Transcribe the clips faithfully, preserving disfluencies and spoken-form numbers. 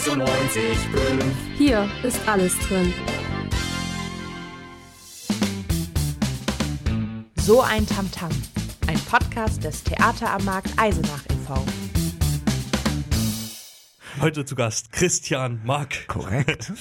sechsundneunzig Komma fünf. Hier ist alles drin. So ein Tamtam, ein Podcast des Theater am Markt Eisenach e V Heute zu Gast Christian Mark. Korrekt.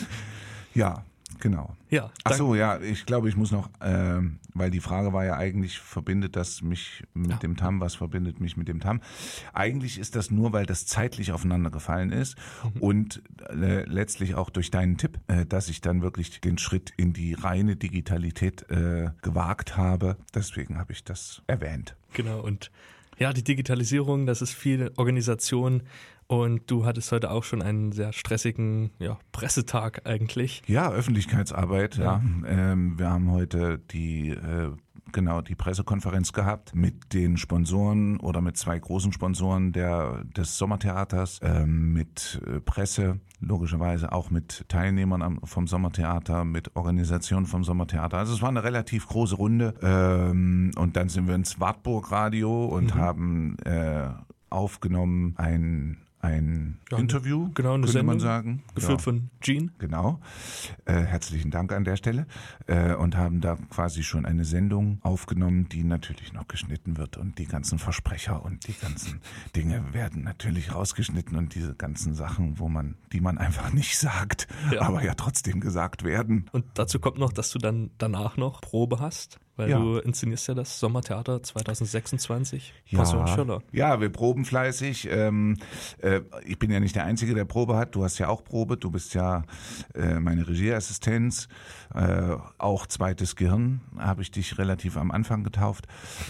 Ja, genau. Ja. Ach so, ja, ich glaube, ich muss noch, äh, weil die Frage war ja eigentlich, verbindet das mich mit ja. dem Tam, was verbindet mich mit dem Tam? Eigentlich ist das nur, weil das zeitlich aufeinander gefallen ist mhm. und äh, letztlich auch durch deinen Tipp, äh, dass ich dann wirklich den Schritt in die reine Digitalität äh, gewagt habe. Deswegen habe ich das erwähnt. Genau, und ja, die Digitalisierung, das ist viel Organisation. Und du hattest heute auch schon einen sehr stressigen ja, Pressetag eigentlich. Ja, Öffentlichkeitsarbeit, ja. ja. Ähm, wir haben heute die, äh, genau, die Pressekonferenz gehabt mit den Sponsoren oder mit zwei großen Sponsoren der, des Sommertheaters, ähm, mit äh, Presse, logischerweise auch mit Teilnehmern am, vom Sommertheater, mit Organisationen vom Sommertheater. Also es war eine relativ große Runde. Ähm, und dann sind wir ins Wartburg Radio und mhm. haben äh, aufgenommen ein Ein ja, Interview, genau, eine könnte Sendung, man sagen. Geführt ja. von Gene. Genau. Äh, herzlichen Dank an der Stelle. Äh, und haben da quasi schon eine Sendung aufgenommen, die natürlich noch geschnitten wird. Und die ganzen Versprecher und die ganzen Dinge werden natürlich rausgeschnitten. Und diese ganzen Sachen, wo man, die man einfach nicht sagt, ja. aber ja trotzdem gesagt werden. Und dazu kommt noch, dass du dann danach noch Probe hast. Weil ja. du inszenierst ja das Sommertheater zwanzig sechsundzwanzig, Passion ja. Schöller. Ja, wir proben fleißig. Ähm, äh, ich bin ja nicht der Einzige, der Probe hat. Du hast ja auch Probe. Du bist ja äh, meine Regieassistenz. Äh, auch zweites Gehirn habe ich dich relativ am Anfang getauft.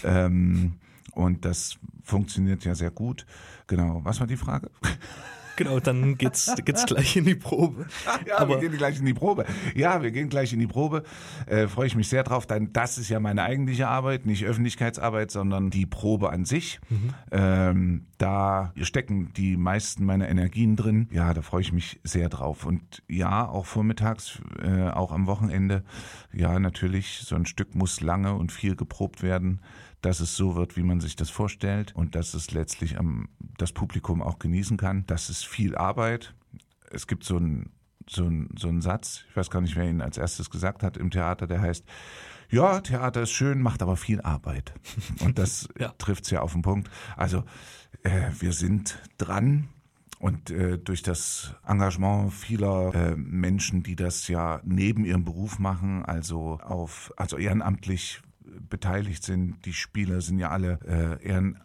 Ähm, und das funktioniert ja sehr gut. Genau. Was war die Frage? Genau, dann geht's, geht's gleich in die Probe. Ja, Aber wir gehen gleich in die Probe. Ja, wir gehen gleich in die Probe. Äh, freue ich mich sehr drauf. Dann, das ist ja meine eigentliche Arbeit, nicht Öffentlichkeitsarbeit, sondern die Probe an sich. Mhm. Ähm, da stecken die meisten meiner Energien drin. Ja, da freue ich mich sehr drauf. Und ja, auch vormittags, äh, auch am Wochenende. Ja, natürlich, so ein Stück muss lange und viel geprobt werden, dass es so wird, wie man sich das vorstellt und dass es letztlich am, das Publikum auch genießen kann. Das ist viel Arbeit. Es gibt so einen so ein, so ein Satz, ich weiß gar nicht, wer ihn als erstes gesagt hat im Theater, der heißt, ja, Theater ist schön, macht aber viel Arbeit. Und das ja. trifft es ja auf den Punkt. Also äh, wir sind dran. Und äh, durch das Engagement vieler äh, Menschen, die das ja neben ihrem Beruf machen, also auf also ehrenamtlich beteiligt sind. Die Spieler sind ja alle äh,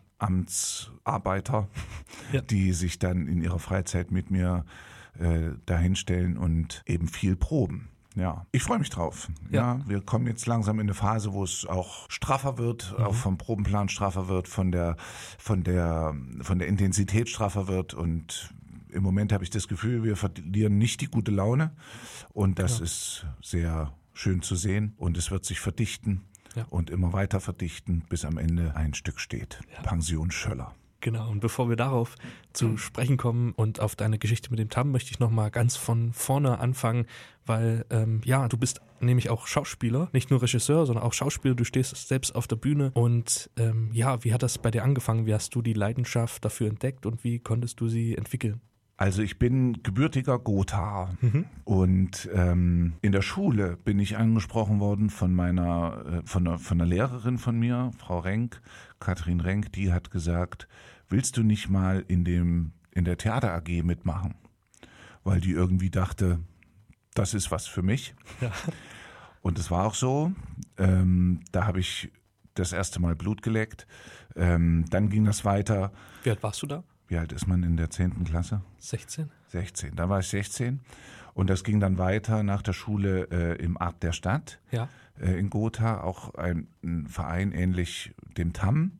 Ehrenamtsarbeiter, ja. die sich dann in ihrer Freizeit mit mir äh, dahinstellen und eben viel proben. Ja, ich freue mich drauf. Ja. ja, wir kommen jetzt langsam in eine Phase, wo es auch straffer wird, mhm. auch vom Probenplan straffer wird, von der von der von der Intensität straffer wird und im Moment habe ich das Gefühl, wir verlieren nicht die gute Laune und das ja. ist sehr schön zu sehen und es wird sich verdichten. Ja. Und immer weiter verdichten, bis am Ende ein Stück steht. Ja. Pension Schöller. Genau, und bevor wir darauf zu sprechen kommen und auf deine Geschichte mit dem Tam, möchte ich nochmal ganz von vorne anfangen, weil ähm, ja, du bist nämlich auch Schauspieler, nicht nur Regisseur, sondern auch Schauspieler, du stehst selbst auf der Bühne und ähm, ja, wie hat das bei dir angefangen? Wie hast du die Leidenschaft dafür entdeckt und wie konntest du sie entwickeln? Also ich bin gebürtiger Gothaer mhm. und ähm, in der Schule bin ich angesprochen worden von meiner, äh, von einer, von einer Lehrerin von mir, Frau Renk, Katrin Renk, die hat gesagt, willst du nicht mal in dem in der Theater A G mitmachen? Weil die irgendwie dachte, das ist was für mich. Ja. Und es war auch so. Ähm, da habe ich das erste Mal Blut geleckt. Ähm, dann ging das weiter. Wie alt warst du da? Wie alt ist man in der zehnten Klasse? sechzehn. sechzehn, da war ich sechzehn. Und das ging dann weiter nach der Schule äh, im Art der Stadt ja. äh, in Gotha, auch ein, ein Verein ähnlich dem Tam.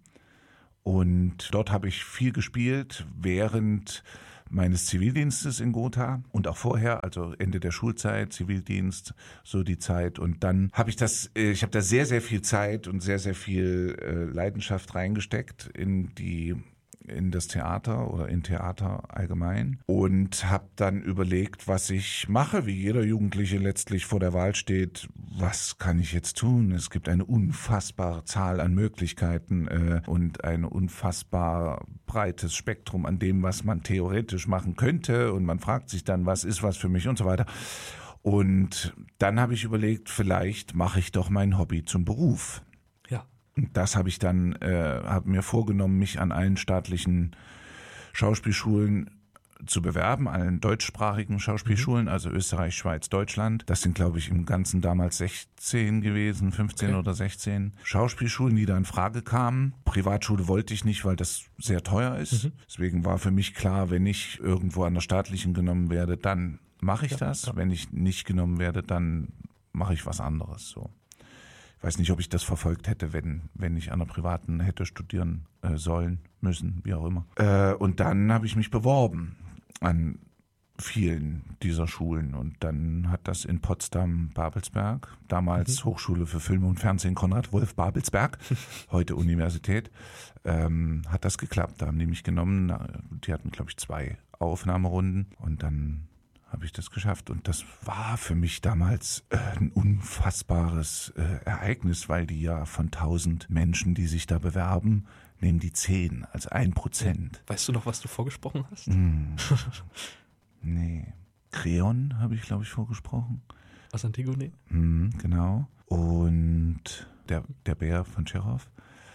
Und dort habe ich viel gespielt während meines Zivildienstes in Gotha und auch vorher, also Ende der Schulzeit, Zivildienst, so die Zeit. Und dann habe ich das, ich habe da sehr, sehr viel Zeit und sehr, sehr viel äh, Leidenschaft reingesteckt in die in das Theater oder in Theater allgemein und habe dann überlegt, was ich mache, wie jeder Jugendliche letztlich vor der Wahl steht. Was kann ich jetzt tun? Es gibt eine unfassbare Zahl an Möglichkeiten äh, und ein unfassbar breites Spektrum an dem, was man theoretisch machen könnte und man fragt sich dann, was ist was für mich und so weiter. Und dann habe ich überlegt, vielleicht mache ich doch mein Hobby zum Beruf. Ja. Das habe ich dann, äh, habe mir vorgenommen, mich an allen staatlichen Schauspielschulen zu bewerben, allen deutschsprachigen Schauspielschulen, also Österreich, Schweiz, Deutschland. Das sind, glaube ich, im Ganzen damals sechzehn gewesen, fünfzehn okay. oder sechzehn Schauspielschulen, die da in Frage kamen. Privatschule wollte ich nicht, weil das sehr teuer ist. Mhm. Deswegen war für mich klar, wenn ich irgendwo an der staatlichen genommen werde, dann mache ich ja, das. Ja. Wenn ich nicht genommen werde, dann mache ich was anderes. So. Ich weiß nicht, ob ich das verfolgt hätte, wenn, wenn ich an der privaten hätte studieren äh, sollen, müssen, wie auch immer. Äh, und dann habe ich mich beworben an vielen dieser Schulen. Und dann hat das in Potsdam, Babelsberg, damals mhm. Hochschule für Film und Fernsehen Konrad Wolf Babelsberg, heute Universität, ähm, hat das geklappt. Da haben die mich genommen. Die hatten, glaube ich, zwei Aufnahmerunden und dann habe ich das geschafft. Und das war für mich damals äh, ein unfassbares äh, Ereignis, weil die ja von tausend Menschen, die sich da bewerben, nehmen die zehn, also ein Prozent. Weißt du noch, was du vorgesprochen hast? Mm. Nee. Kreon habe ich, glaube ich, vorgesprochen. Aus Antigone? Mm, genau. Und der, der Bär von Tschechow.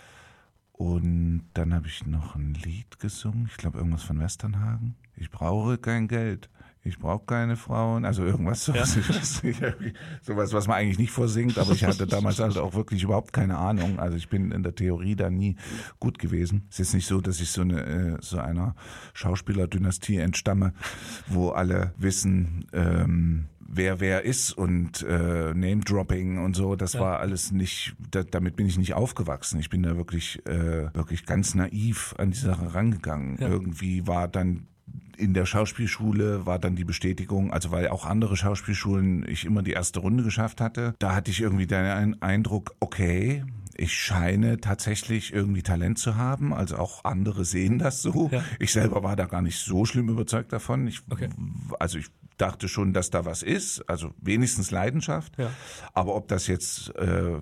Und dann habe ich noch ein Lied gesungen, ich glaube irgendwas von Westernhagen. Ich brauche kein Geld. Ich brauche keine Frauen, also irgendwas sowas, ja. ich weiß nicht, sowas, was man eigentlich nicht vorsingt, aber ich hatte damals halt auch wirklich überhaupt keine Ahnung. Also ich bin in der Theorie da nie gut gewesen. Es ist jetzt nicht so, dass ich so eine so einer Schauspielerdynastie entstamme, wo alle wissen, ähm, wer wer ist und äh, Name-Dropping und so. Das ja. war alles nicht, da, damit bin ich nicht aufgewachsen. Ich bin da wirklich äh, wirklich ganz naiv an die Sache rangegangen. Ja. Irgendwie war dann in der Schauspielschule war dann die Bestätigung, also weil auch andere Schauspielschulen ich immer die erste Runde geschafft hatte, da hatte ich irgendwie den Eindruck, okay, ich scheine tatsächlich irgendwie Talent zu haben, also auch andere sehen das so. Ja. Ich selber war da gar nicht so schlimm überzeugt davon. Ich, okay. Also ich dachte schon, dass da was ist, also wenigstens Leidenschaft, ja. aber ob das jetzt äh,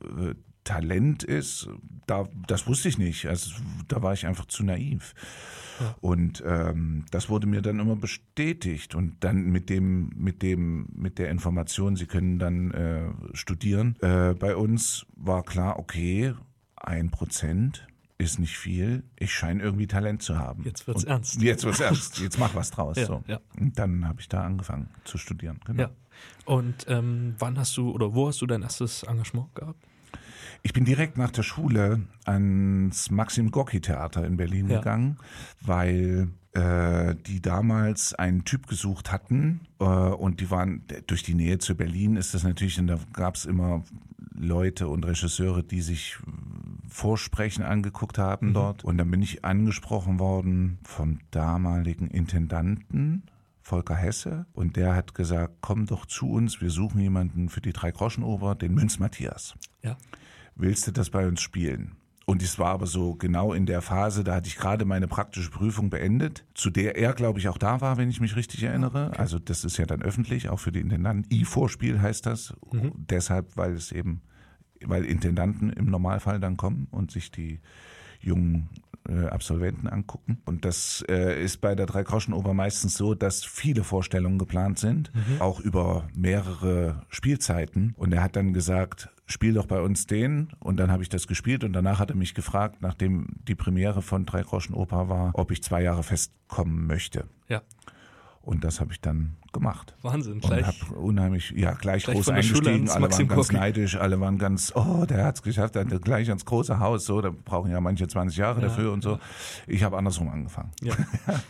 Talent ist, da, das wusste ich nicht. Also da war ich einfach zu naiv. Ja. Und ähm, das wurde mir dann immer bestätigt und dann mit dem, mit dem, mit der Information, Sie können dann äh, studieren. Äh, bei uns war klar, okay, ein Prozent ist nicht viel. Ich scheine irgendwie Talent zu haben. Jetzt wird's und ernst. Jetzt wird's ernst. Jetzt mach was draus. Ja, so. ja. Und dann habe ich da angefangen zu studieren. Genau. Ja. Und ähm, wann hast du oder wo hast du dein erstes Engagement gehabt? Ich bin direkt nach der Schule ans Maxim-Gorki-Theater in Berlin ja. gegangen, weil äh, die damals einen Typ gesucht hatten äh, und die waren, durch die Nähe zu Berlin ist das natürlich, und da gab es immer Leute und Regisseure, die sich Vorsprechen angeguckt haben mhm. dort. Und dann bin ich angesprochen worden vom damaligen Intendanten, Volker Hesse, und der hat gesagt, komm doch zu uns, wir suchen jemanden für die Drei-Groschen-Oper, den Münz Matthias. Ja. Willst du das bei uns spielen? Und es war aber so genau in der Phase, da hatte ich gerade meine praktische Prüfung beendet, zu der er, glaube ich, auch da war, wenn ich mich richtig erinnere. Okay. Also das ist ja dann öffentlich, auch für die Intendanten. I-Vorspiel heißt das, mhm. deshalb, weil es eben, weil Intendanten im Normalfall dann kommen und sich die jungen äh, Absolventen angucken. Und das äh, ist bei der Drei-Groschen-Oper meistens so, dass viele Vorstellungen geplant sind, mhm. auch über mehrere Spielzeiten. Und er hat dann gesagt, spiel doch bei uns den. Und dann habe ich das gespielt und danach hat er mich gefragt, nachdem die Premiere von Drei-Groschen-Oper war, ob ich zwei Jahre festkommen möchte. Ja. Und das habe ich dann gemacht. Wahnsinn, gleich. Und habe unheimlich, ja, gleich, gleich groß eingestiegen. Alle waren ganz neidisch, alle waren ganz, oh, der hat's geschafft, der hat gleich ans große Haus, so, da brauchen ja manche zwanzig Jahre ja, dafür und so. Ja. Ich habe andersrum angefangen. Ja.